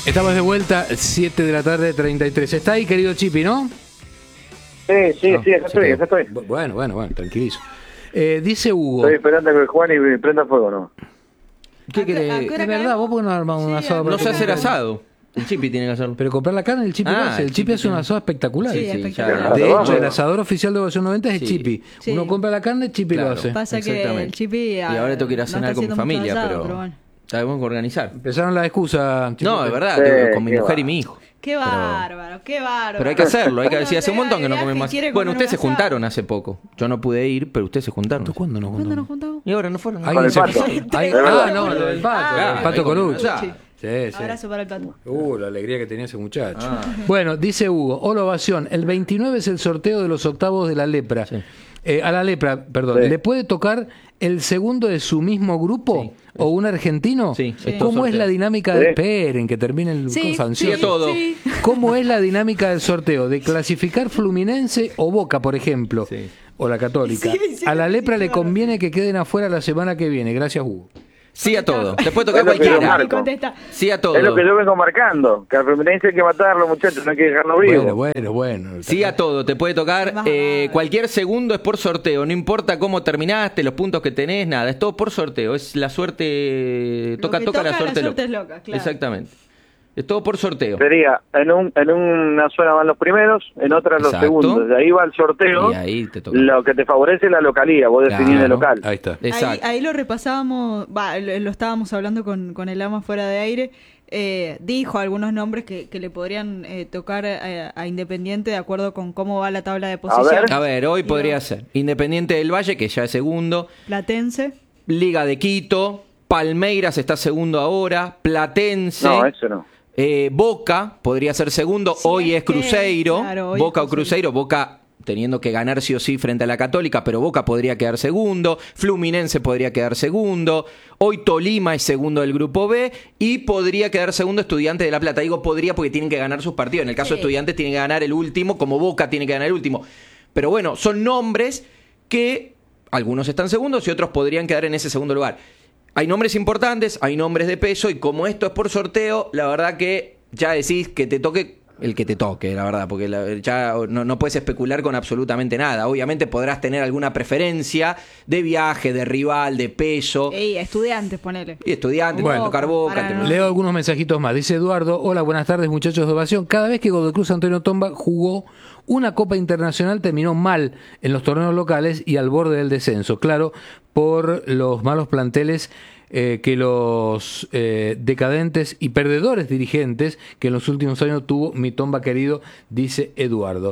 Estamos de vuelta, 7 de la tarde, 33. ¿Está ahí, querido Chipi, no? Sí, acá estoy. Bueno, tranquilizo. Dice Hugo. Estoy esperando que Juan y prenda fuego, ¿no? ¿Qué querés? Es verdad, vos por qué no armás un asado. No sé hacer asado. El Chipi tiene que hacerlo. Pero comprar la carne, el Chipi lo hace. El Chipi hace un asado espectacular. Sí, espectacular. De hecho, el asador oficial de Ovación 90 es el Chipi. Sí. Uno compra la carne, el Chipi lo hace. Pasa que el Chipi... Y ahora tengo que ir a cenar con mi familia, pero bueno. tenemos que organizar. Empezaron la excusa. Chipi. No, es verdad, con mi mujer y mi hijo. Qué bárbaro, qué bárbaro. Pero hay que hacerlo, hay que decir, hace un montón que no comen comen más. Bueno, ustedes se juntaron hace poco. Yo no pude ir, pero ustedes se juntaron. ¿Cuándo nos juntamos? juntamos? Y ahora no fueron. Con el pato. No, lo del pato. El pato Colucci. Sí. Abrazo para el pato. La alegría que tenía ese muchacho. Bueno, dice Hugo, hola Ovación, el 29 es el sorteo de los octavos de la lepra. Sí. A la lepra, perdón, Sí. ¿le puede tocar el segundo de su mismo grupo? Sí. ¿O un argentino? Sí, ¿Cómo es sorteo. la dinámica Sí. de... Esperen, que termine el Sí, sanción. Sí, a todo. Sí. ¿Cómo es la dinámica del sorteo? ¿De clasificar Fluminense o Boca, por ejemplo? Sí. O la Católica. Sí, sí, A la sí, lepra le claro. conviene que queden afuera la semana que viene. Gracias, Hugo. Sí a todo. Te puede tocar Es lo que yo cualquiera. marco. Contesta. Sí a todo. Es lo que yo vengo marcando, que al Fluminense hay que matarlo, muchachos, no hay que dejarlo vivo. Bueno. Sí a todo, te puede tocar cualquier segundo es por sorteo, no importa cómo terminaste, los puntos que tenés, nada, es todo por sorteo, es la suerte, toca la suerte loca. es loca, claro. Exactamente. Es todo por sorteo. Sería, en una zona van los primeros, en otra los Exacto. segundos. De ahí va el sorteo, Y ahí te toca. lo que te favorece es la localía, vos definís Claro. el local. Ahí está. Exacto. Ahí lo repasábamos, lo estábamos hablando con el ama fuera de aire. Dijo algunos nombres que le podrían tocar a Independiente de acuerdo con cómo va la tabla de posiciones. A ver, hoy podría ser Independiente del Valle, que ya es segundo, Platense. Liga de Quito, Palmeiras está segundo ahora, Platense. No, eso no. Boca podría ser segundo, Sí, hoy es que, Cruzeiro, claro, hoy Boca es o Cruzeiro, Boca teniendo que ganar sí o sí frente a la Católica, pero Boca podría quedar segundo, Fluminense podría quedar segundo, hoy Tolima es segundo del grupo B y podría quedar segundo Estudiantes de La Plata. Digo podría porque tienen que ganar sus partidos, en el caso de Estudiantes tienen que ganar el último, como Boca tiene que ganar el último. Pero bueno, son nombres que algunos están segundos y otros podrían quedar en ese segundo lugar. Hay nombres importantes, hay nombres de peso y como esto es por sorteo, la verdad que ya decís que te toque el que te toque, la verdad, porque ya no puedes especular con absolutamente nada. Obviamente podrás tener alguna preferencia de viaje, de rival, de peso. Estudiantes, ponele. Y Estudiantes, Bueno, tocar Boca. para no- Leo algunos mensajitos más. Dice Eduardo, hola, buenas tardes muchachos de Ovación. Cada vez que Godoy Cruz Antonio Tomba jugó una Copa Internacional terminó mal en los torneos locales y al borde del descenso. Claro, por los malos planteles que los decadentes y perdedores dirigentes que en los últimos años tuvo mi Tomba querido, dice Eduardo.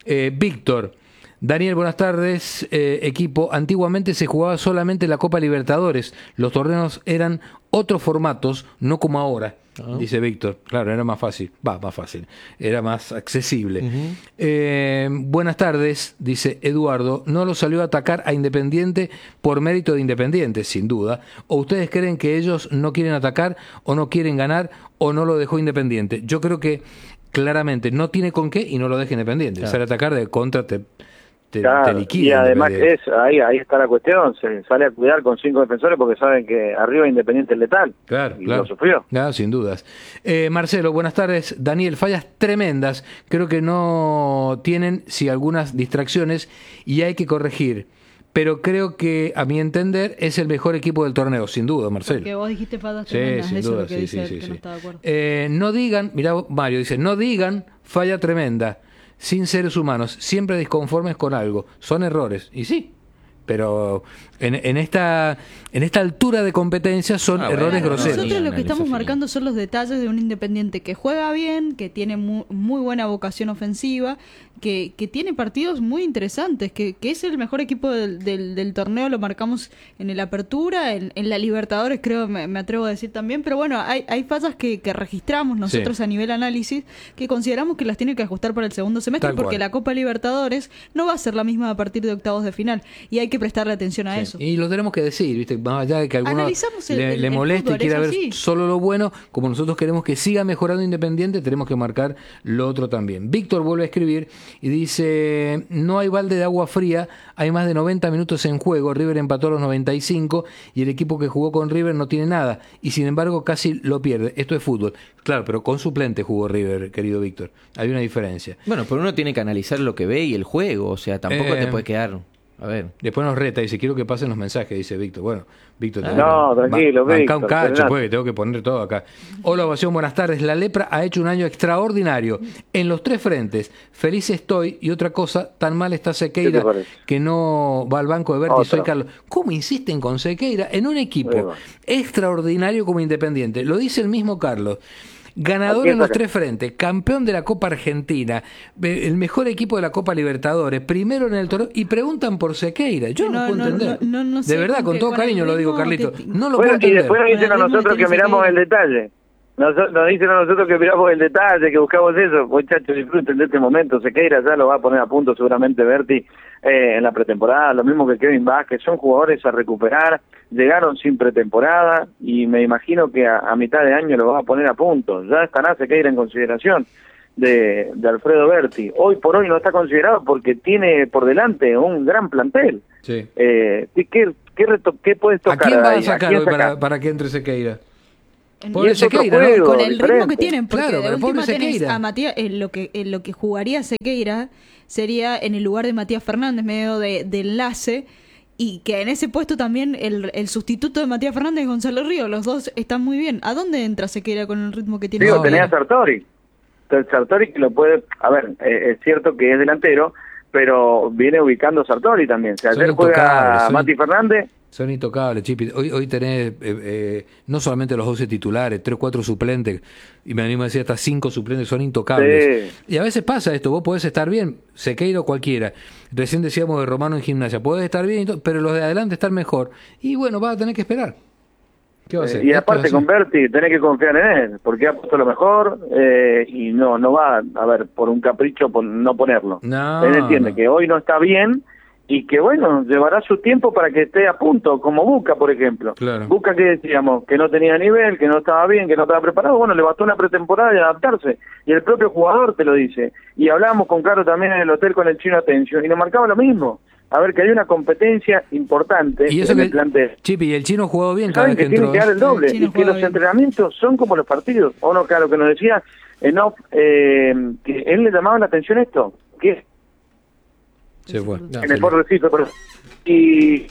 Víctor. Daniel, buenas tardes, equipo. Antiguamente se jugaba solamente la Copa Libertadores. Los torneos eran otros formatos, no como ahora, dice Víctor. Claro, era más fácil. Más fácil. Era más accesible. Buenas tardes, dice Eduardo. No lo salió a atacar a Independiente por mérito de Independiente, sin duda. ¿O ustedes creen que ellos no quieren atacar o no quieren ganar o no lo dejó Independiente? Yo creo que claramente no tiene con qué y no lo deja Independiente. Claro. Sale a atacar de contra te Claro, liquida. y además Independiente. ahí está la cuestión, se sale a cuidar con 5 defensores porque saben que arriba Independiente es letal. Claro, y claro. lo sufrió. Claro, sin dudas. Marcelo, buenas tardes. Daniel, fallas tremendas. Creo que no tienen, sí, algunas distracciones y hay que corregir. Pero creo que, a mi entender, es el mejor equipo del torneo, sin duda, Marcelo. Que vos dijiste faltas Sí, tremendas, sin eso es duda, lo que sí, dice sí, él, que sí. no está de acuerdo. No digan, mirá Mario, dice, no digan falla tremenda, sin seres humanos, siempre disconformes con algo, son errores, y sí, pero en esta altura de competencia son errores bueno, groseros. Nosotros lo que Analiza estamos fino. marcando son los detalles de un Independiente que juega bien, que tiene muy buena vocación ofensiva, que tiene partidos muy interesantes, que es el mejor equipo del torneo, lo marcamos en el Apertura, en la Libertadores creo, me atrevo a decir también, pero bueno, hay fallas que registramos nosotros a nivel análisis, que consideramos que las tiene que ajustar para el segundo semestre, Tal porque cual. la Copa Libertadores no va a ser la misma a partir de octavos de final, y hay que prestarle atención a eso. eso. Y lo tenemos que decir, ¿viste? Más allá de que a alguno Analizamos le el moleste y fútbol, quiera es ver así. solo lo bueno, como nosotros queremos que siga mejorando Independiente, tenemos que marcar lo otro también. Víctor vuelve a escribir y dice: no hay balde de agua fría, hay más de 90 minutos en juego, River empató a los 95 y el equipo que jugó con River no tiene nada y sin embargo casi lo pierde. Esto es fútbol. Claro, pero con suplente jugó River, querido Víctor. Hay una diferencia. Bueno, pero uno tiene que analizar lo que ve y el juego, o sea, tampoco te puede quedar... A ver. Después nos reta, dice: quiero que pasen los mensajes, dice Víctor. Bueno, Víctor, No, tranquilo, banca Víctor, un cacho, frenate. pues, que tengo que poner todo acá. Hola, Ovación, buenas tardes. La lepra ha hecho un año extraordinario en los 3 frentes. Feliz estoy, y otra cosa, tan mal está ¿Qué Sequeira te parece? que no va al banco de Berti. Otra. Soy Carlos. ¿Cómo insisten con Sequeira en un equipo Bueno. extraordinario como Independiente? Lo dice el mismo Carlos. Ganador Aquí en los está. 3 frentes, campeón de la Copa Argentina, el mejor equipo de la Copa Libertadores, primero en el torneo, y preguntan por Sequeira. Yo no, puedo entender. no sé, de verdad, con todo el cariño lo digo, ritmo Carlito. que- No lo Bueno, puedo y entender. después nos dicen a Bueno, el ritmo nosotros que tiene miramos que el detalle. Nos dicen a nosotros que miramos el detalle, que buscamos eso. Muchachos, disfruten de este momento. Sequeira ya lo va a poner a punto seguramente Berti en la pretemporada. Lo mismo que Kevin Vázquez. Son jugadores a recuperar. Llegaron sin pretemporada y me imagino que a mitad de año lo va a poner a punto. Ya estará Sequeira en consideración de Alfredo Berti. Hoy por hoy no está considerado porque tiene por delante un gran plantel. Sí. ¿Qué puedes ¿A tocar quién va a ahí? sacar quién hoy sacar? para que entre Sequeira? En- Pobre Y es otro Sequeira, ¿no? juego. con el ritmo diferente. que tienen, porque Claro, de pero pobre última tenés Sequeira. a Matías, lo que jugaría Sequeira sería en el lugar de Matías Fernández, medio de enlace, y que en ese puesto también el sustituto de Matías Fernández es Gonzalo Río, los dos están muy bien. ¿A dónde entra Sequeira con el ritmo que tiene? Digo, No, tenía a bien. Sartori. Entonces, Sartori que lo puede... A ver, es cierto que es delantero, pero viene ubicando Sartori también. Si Son ayer intocables, juega son- Mati Fernández, Son intocables, Chipi. Hoy tenés no solamente los 12 titulares, 3, 4 suplentes, y me animo a decir hasta 5 suplentes, son intocables. Sí. Y a veces pasa esto, vos podés estar bien, Sequeira o cualquiera. Recién decíamos de Romano en Gimnasia, podés estar bien, pero los de adelante están mejor. Y bueno, vas a tener que esperar. ¿Qué va a hacer? y Esto aparte es con así. Berti tenés que confiar en él, porque ha puesto lo mejor y no va, a ver, por un capricho no ponerlo. No, Él entiende no. que hoy no está bien y que, bueno, llevará su tiempo para que esté a punto, como Buca, por ejemplo. Claro. Buca, que decíamos, que no tenía nivel, que no estaba bien, que no estaba preparado, bueno, le bastó una pretemporada y adaptarse, y el propio jugador te lo dice. Y hablábamos con Caro también en el hotel con el Chino Atencio, y nos marcaba lo mismo. A ver, que hay una competencia importante Y eso en que, el plantel. Chipi, y el chino jugó bien cada Saben vez que que tienen entró. que dar el doble El Chino y que juega los bien. entrenamientos son como los partidos. O no, claro, que nos decía en off, que él le llamaba la atención esto, que Se fue. No, en el Foro Recife, y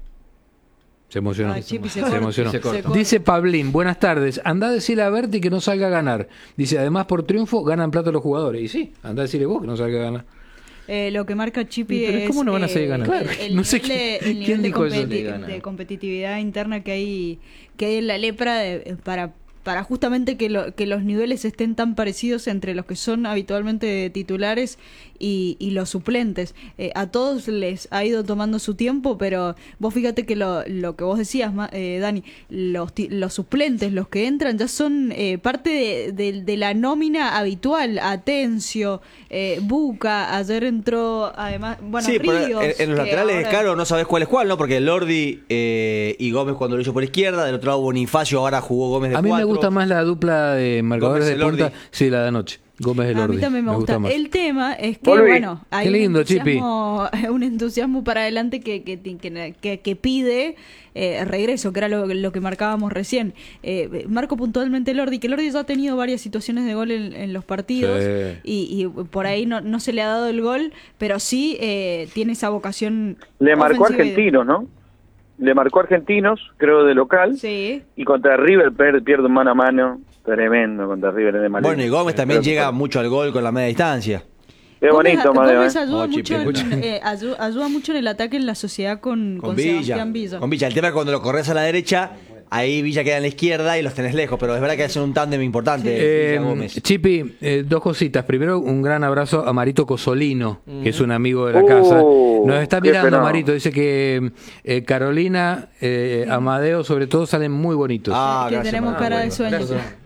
Se emocionó. Ay, Chipi, se Se corta. emocionó. Se corta. Dice Pablín, buenas tardes. Anda a decirle a Berti que no salga a ganar. Dice, además por triunfo ganan plata los jugadores. Y sí, anda a decirle vos que no salga a ganar. Lo que marca Chipi Pero es ¿cómo no van a seguir ganando? Claro, no sé quién nivel dijo eso. de competitividad interna que hay en la lepra para justamente que los niveles estén tan parecidos entre los que son habitualmente titulares y los suplentes. A todos les ha ido tomando su tiempo, pero vos fíjate que lo que vos decías, Dani, los suplentes, los que entran, ya son parte de la nómina habitual. Atencio, Buca, ayer entró además, bueno, Sí, pero Ríos. en los que laterales, ahora- claro, no sabes cuál es cuál, ¿no? Porque Lordi y Gómez cuando lo hizo por izquierda, del otro lado Bonifacio, ahora jugó Gómez de A mí me 4. gusta más la dupla de marcadores Gómez de punta. Elordi. Sí, la de anoche. Gómez A Elordi. mí también me gusta. más. El tema es que, Volví. bueno, hay Qué lindo, Chipi. un entusiasmo para adelante que pide regreso, que era lo que marcábamos recién. Marco puntualmente Lordi, que Lordi ya ha tenido varias situaciones de gol en los partidos Sí. y por ahí no se le ha dado el gol, pero sí tiene esa vocación. le marcó ofensiva y- Argentinos, ¿no? Le marcó Argentinos, creo, de local, Sí. y contra River pierde un mano a mano tremendo contra River de Malí. Bueno, y Gómez también llega mucho al gol con la media distancia. Qué bonito, Madeo, Gómez ayuda, Oh, Chipi, mucho escucha. ayuda mucho en el ataque en la sociedad con Sebastián Villa. Con Villa. El tema es cuando lo corres a la derecha, ahí Villa queda en la izquierda y los tenés lejos, pero es verdad que hacen un tándem importante. Villa Gómez. Chipi, dos cositas. Primero, un gran abrazo a Marito Cosolino, que es un amigo de la casa. Nos está qué mirando, fenómeno. Marito. Dice que Carolina, Amadeo, sobre todo, salen muy bonitos. Ah, que gracias, tenemos Manuel. cara de sueño. Gracias.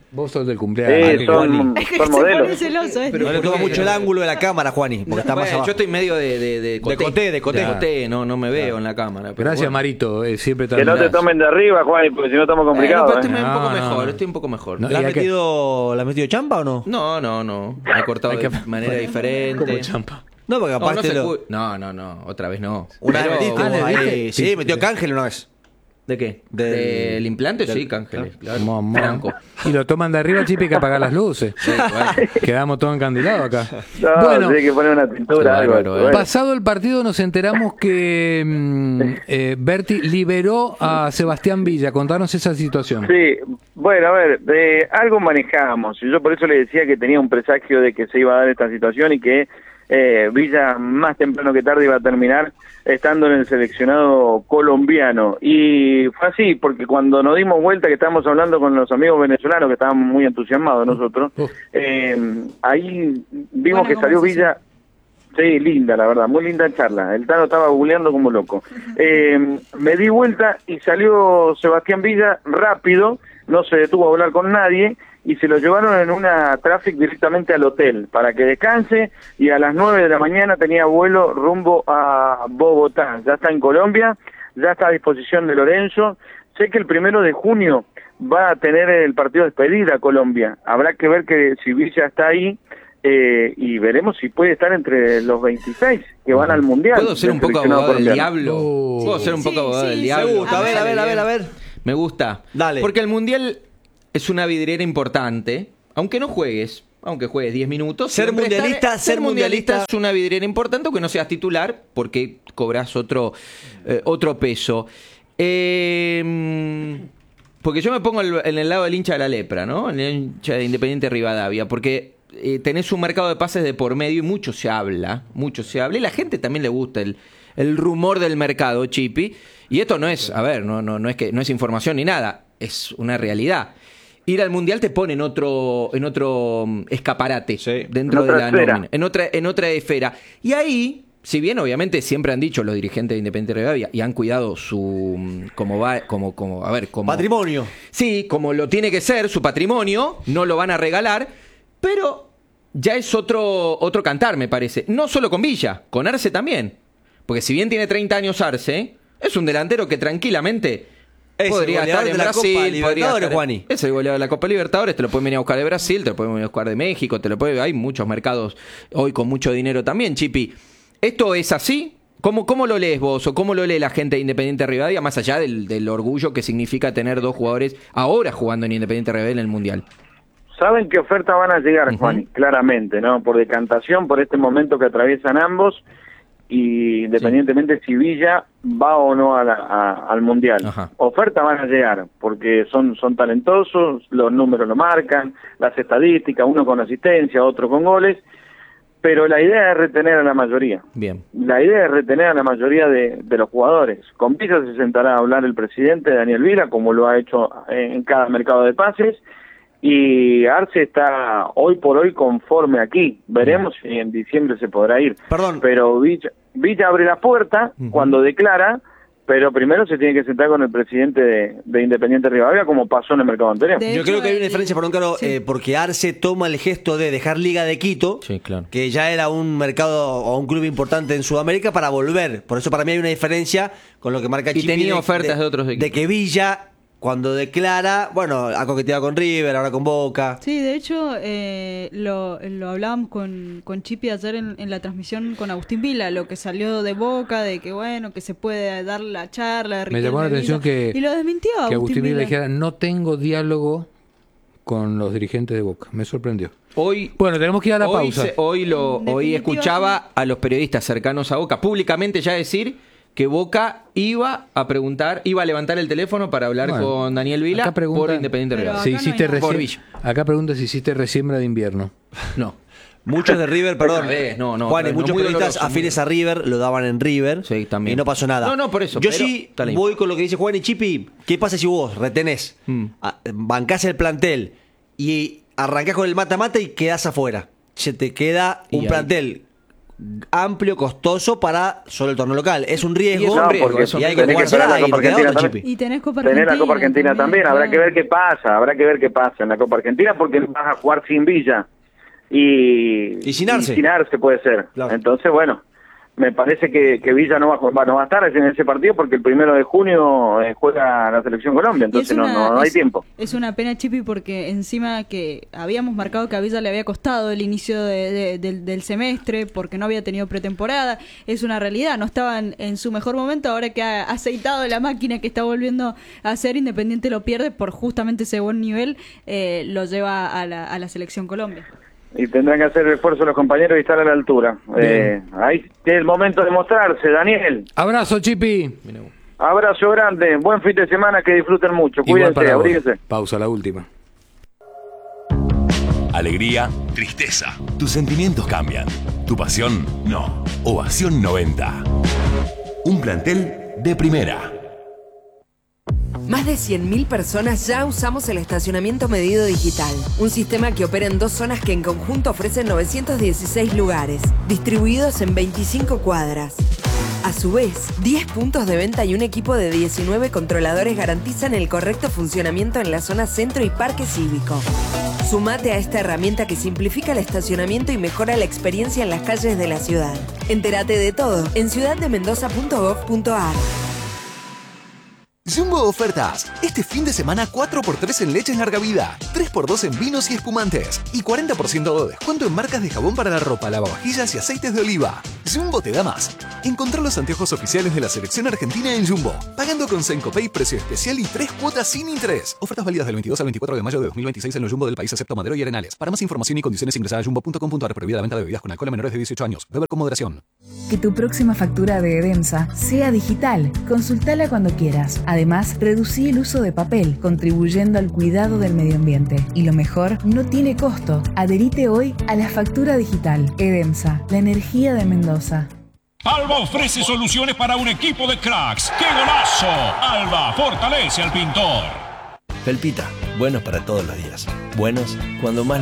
Vos sos del cumpleaños. Sí, son Es que son se pone modelos. celoso. No le toma mucho el ángulo de la cámara, Juani, porque está más Bueno, abajo. yo estoy medio de coté. De coté. No me veo en la cámara. pero Gracias, bueno. Marito. Siempre Que no te terminás. tomen de arriba, Juan, porque si no estamos Pero complicados. estoy un poco No, mejor, no. estoy un poco mejor. No, ¿Le has y hay que- metido champa o no? No. Me he cortado de manera diferente. Como champa. No, porque No, capaz no, te se lo... pu- no, otra vez no. Una vez Pero- metiste vos ¿le ahí. diste? Sí, Sí, metió sí. Cángel una vez. ¿De qué? Del- ¿Del implante? del- Sí, Cángeles, claro. Mamá. Franco. Y lo toman de arriba, Chipi, hay que apagar las luces. Sí, bueno. Quedamos todos encandilados acá. No, Bueno, sí, que poner una pintura, Sí, algo. bárbaro, bueno. pasado el partido nos enteramos que Berti liberó a Sebastián Villa. Contanos esa situación. Sí, bueno, a ver, algo manejamos. Y yo por eso le decía que tenía un presagio de que se iba a dar esta situación y que Villa más temprano que tarde iba a terminar estando en el seleccionado colombiano. Y fue así, porque cuando nos dimos vuelta, que estábamos hablando con los amigos venezolanos, que estaban muy entusiasmados nosotros, ahí vimos Buena que salió conversación. Villa. Sí, linda, la verdad, muy linda charla. El Tano estaba googleando como loco. Me di vuelta y salió Sebastián Villa rápido, no se detuvo a hablar con nadie y se lo llevaron en una traffic directamente al hotel para que descanse y a las 9 de la mañana tenía vuelo rumbo a Bogotá. Ya está en Colombia, ya está a disposición de Lorenzo. Sé que el 1 de junio va a tener el partido de despedida a Colombia. Habrá que ver que si Villa está ahí. Y veremos si puede estar entre los 26 que van al Mundial. ¿Puedo ser un del poco seleccionado abogado del colombiano. diablo? Oh. ¿Puedo ser un poco Sí, abogado sí, del sí. diablo? Me gusta, a ver, a ver. Me gusta. Dale. Porque el Mundial es una vidriera importante, aunque no juegues, aunque juegues 10 minutos. Ser siempre mundialista, ser mundialista mundialista es una vidriera importante, aunque no seas titular, porque cobras otro peso. Porque yo me pongo en el lado del hincha de la lepra, ¿no? En el hincha de Independiente Rivadavia, porque tenés un mercado de pases de por medio y mucho se habla, y la gente también le gusta el rumor del mercado, Chipi, y esto no es, a ver, no es que no es información ni nada, es una realidad. Ir al Mundial te pone en otro escaparate Sí. dentro En de otra la esfera. nómina, en otra esfera. Y ahí, si bien obviamente siempre han dicho los dirigentes de Independiente Rivadavia y han cuidado su como Patrimonio. Sí, como lo tiene que ser, su patrimonio, no lo van a regalar, pero ya es otro cantar, me parece. No solo con Villa, con Arce también. Porque si bien tiene 30 años Arce, es un delantero que tranquilamente Es el podría goleador estar en de la Brasil. Copa podría Libertadores, estar- Juani. Es el goleador de la Copa Libertadores, te lo pueden venir a buscar de Brasil, te lo pueden venir a buscar de México, hay muchos mercados hoy con mucho dinero también, Chipi. ¿Esto es así? ¿Cómo lo lees vos o cómo lo lee la gente de Independiente Rivadavia, más allá del orgullo que significa tener dos jugadores ahora jugando en Independiente Rivadavia en el Mundial? Saben qué ofertas van a llegar, Ujú. Juan, claramente, ¿no? Por decantación, por este momento que atraviesan ambos, y independientemente si Villa va o no al Mundial. Ajá. Ofertas van a llegar, porque son talentosos, los números lo marcan, las estadísticas, uno con asistencia, otro con goles, pero la idea es retener a la mayoría. Bien. La idea es retener a la mayoría de los jugadores. Con Villa se sentará a hablar el presidente Daniel Vila, como lo ha hecho en cada mercado de pases, y Arce está hoy por hoy conforme aquí. Veremos si en diciembre se podrá ir. Perdón. Pero Villa abre la puerta cuando declara, pero primero se tiene que sentar con el presidente de Independiente Rivadavia, como pasó en el mercado anterior. De Yo hecho, creo que hay una diferencia, perdón, Caro, sí. porque Arce toma el gesto de dejar Liga de Quito, Sí, claro. que ya era un mercado o un club importante en Sudamérica, para volver. Por eso para mí hay una diferencia con lo que marca Y Chipi tenía ofertas de otros equipos. De que Villa, cuando declara, bueno, ha coqueteado con River, ahora con Boca. Sí, de hecho, lo hablábamos con Chipi ayer en la transmisión con Agustín Vila, lo que salió de Boca, de que bueno, que se puede dar la charla. de Me llamó la Riquelme atención Villa, que, y lo desmintió que Agustín Vila Vila. dijera, no tengo diálogo con los dirigentes de Boca. Me sorprendió. Hoy, Bueno, tenemos que ir a la pausa. Hoy Definitivamente. escuchaba a los periodistas cercanos a Boca públicamente ya decir que Boca iba a levantar el teléfono para hablar Bueno, con Daniel Vila acá pregunta- por Independiente Pero Rivadavia. acá Si no hiciste hay nada. Por recién, Villa. acá pregunta si hiciste resiembra de invierno. No. Muchos de River, perdón. Otra vez, no, Juan, y no, muchos muy periodistas doloroso, afines a River lo daban en River. Sí, también. Y no pasó nada. No, por eso, Yo pero sí está la voy con lo que dice Juan y Chipi. ¿Qué pasa si vos retenés, bancás el plantel y arrancás con el mata-mata y quedás afuera? Se te queda Y un ahí. plantel amplio, costoso para solo el torneo local. Es un riesgo. Y es un riesgo, porque es un y hay que tenés que jugársela esperar la y Copa te queda Argentina otro, también. Chipi. Y tenés Copa Argentina. Tenés la Copa Argentina también, habrá que ver qué pasa en la Copa Argentina, porque vas a jugar sin Villa y sin Arce. sin Arce puede ser. Claro. Entonces, bueno, me parece que Villa no va a estar en ese partido porque el 1 de junio juega la Selección Colombia, entonces no hay tiempo. Es una pena, Chipi, porque encima que habíamos marcado que a Villa le había costado el inicio del semestre porque no había tenido pretemporada. Es una realidad, no estaba en su mejor momento. Ahora que ha aceitado la máquina, que está volviendo a ser Independiente, lo pierde por justamente ese buen nivel, lo lleva a la Selección Colombia. Y tendrán que hacer el esfuerzo los compañeros y estar a la altura. Ahí es el momento de mostrarse, Daniel. Abrazo, Chipi. Abrazo grande, buen fin de semana, que disfruten mucho. Igual Cuídense, para vos. abríguense. Pausa, la última. Alegría, tristeza. Tus sentimientos cambian. Tu pasión, no. Ovación 90. Un plantel de primera. Más de 100.000 personas ya usamos el estacionamiento medido digital, un sistema que opera en 2 zonas que en conjunto ofrecen 916 lugares, distribuidos en 25 cuadras. A su vez, 10 puntos de venta y un equipo de 19 controladores garantizan el correcto funcionamiento en la zona centro y parque cívico. Sumate a esta herramienta que simplifica el estacionamiento y mejora la experiencia en las calles de la ciudad. Entérate de todo en ciudaddemendoza.gov.ar. Jumbo Ofertas. Este fin de semana 4x3 en leches larga vida, 3x2 en vinos y espumantes y 40% de descuento en marcas de jabón para la ropa, lavavajillas y aceites de oliva. Jumbo te da más. Encontrar los anteojos oficiales de la selección argentina en Jumbo, pagando con Sencopay, precio especial y 3 cuotas sin interés. Ofertas válidas del 22 al 24 de mayo de 2026 en los Jumbo del país, excepto Madero y Arenales. Para más información y condiciones ingresa a jumbo.com.ar. Prohibida la venta de bebidas con alcohol a menores de 18 años. Beber con moderación. Que tu próxima factura de Edemsa sea digital. Consultala cuando quieras. Además, reducí el uso de papel, contribuyendo al cuidado del medio ambiente. Y lo mejor, no tiene costo. Adherite hoy a la factura digital. Edemsa, la energía de Mendoza. Alba ofrece soluciones para un equipo de cracks. ¡Qué golazo! Alba fortalece al pintor. Felpita, buenos para todos los días. Buenos cuando más